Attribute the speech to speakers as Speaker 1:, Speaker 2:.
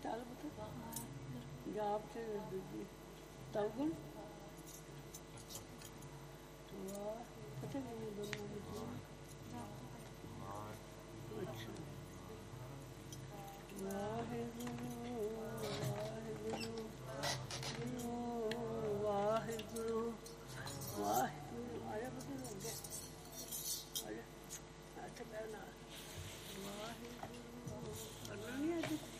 Speaker 1: ਚੱਲ ਪੁੱਤ ਜਾਪ ਤੇ ਦੂਜੀ ਤਵਗੁਣ ਵਾਹ ਪਤਾ ਨਹੀਂ ਦੋਨੋਂ ਵਿੱਚ ਅੱਛਾ ਵਾਹਿਗੁਰੂ ਵਾਹਿਗੁਰੂ ਵਾਹਿਗੁਰੂ ਵਾਹਿਗੁਰੂ ਆਇਆ ਬਦਲ ਹੋ ਗਿਆ ਆਇਆ ਅੱਛਾ ਬੈਠ ਨਾ ਵਾਹਿਗੁਰੂ ਕਰਨਾ ਨਹੀਂ ਅੱਜ